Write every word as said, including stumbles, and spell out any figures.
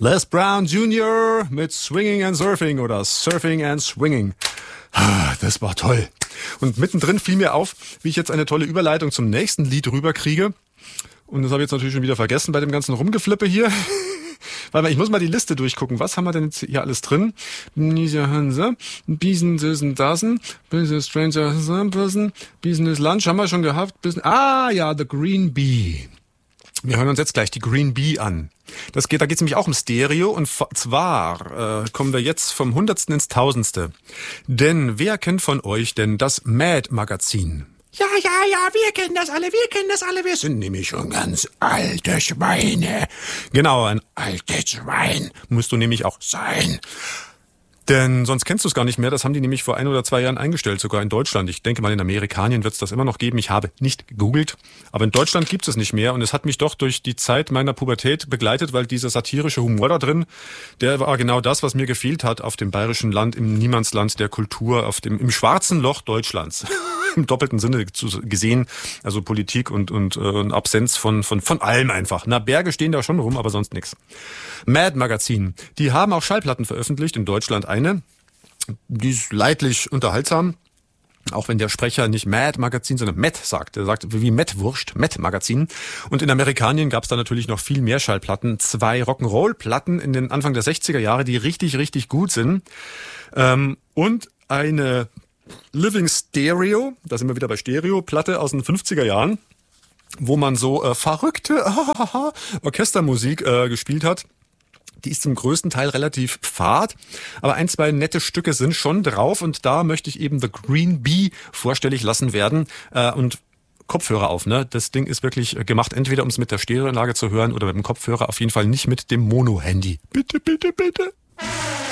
Les Brown Junior mit Swinging and Surfing oder Surfing and Swinging. Das war toll. Und mittendrin fiel mir auf, wie ich jetzt eine tolle Überleitung zum nächsten Lied rüberkriege. Und das habe ich jetzt natürlich schon wieder vergessen bei dem ganzen Rumgeflippe hier. Warte mal, ich muss mal die Liste durchgucken. Was haben wir denn jetzt hier alles drin? Business Dassen, Business Stranger Person, Business Lunch haben wir schon gehabt. Business, ah ja, The Green Bee. Wir hören uns jetzt gleich die Green Bee an. Das geht, da geht es nämlich auch um Stereo und zwar äh, kommen wir jetzt vom Hundertsten ins Tausendste. Denn wer kennt von euch denn das Mad-Magazin? Ja, ja, ja, wir kennen das alle, wir kennen das alle, wir sind nämlich schon ganz alte Schweine. Genau, ein altes Schwein musst du nämlich auch sein. Denn sonst kennst du es gar nicht mehr. Das haben die nämlich vor ein oder zwei Jahren eingestellt, sogar in Deutschland. Ich denke mal, in Amerikanien wird es das immer noch geben. Ich habe nicht gegoogelt. Aber in Deutschland gibt es nicht mehr. Und es hat mich doch durch die Zeit meiner Pubertät begleitet, weil dieser satirische Humor da drin, der war genau das, was mir gefehlt hat auf dem bayerischen Land, im Niemandsland der Kultur, auf dem, im schwarzen Loch Deutschlands. Im doppelten Sinne zu, gesehen. Also Politik und, und, und Absenz von, von, von allem einfach. Na, Berge stehen da schon rum, aber sonst nix. Mad-Magazin. Die haben auch Schallplatten veröffentlicht, in Deutschland eine. Die ist leidlich unterhaltsam. Auch wenn der Sprecher nicht Mad-Magazin, sondern Met sagt. Er sagt wie Met-Wurst, Met-Magazin. Und in Amerikanien gab es da natürlich noch viel mehr Schallplatten. Zwei Rock'n'Roll-Platten in den Anfang der sechziger Jahre, die richtig, richtig gut sind. Ähm, und eine Living Stereo, da sind wir wieder bei Stereo-Platte aus den fünfziger Jahren, wo man so äh, verrückte Orchestermusik äh, gespielt hat. Die ist zum größten Teil relativ fad, aber ein, zwei nette Stücke sind schon drauf und da möchte ich eben The Green Bee vorstellig lassen werden äh, und Kopfhörer auf, ne? Das Ding ist wirklich gemacht, entweder um es mit der Stereoanlage zu hören oder mit dem Kopfhörer, auf jeden Fall nicht mit dem Mono-Handy. Bitte, bitte, bitte.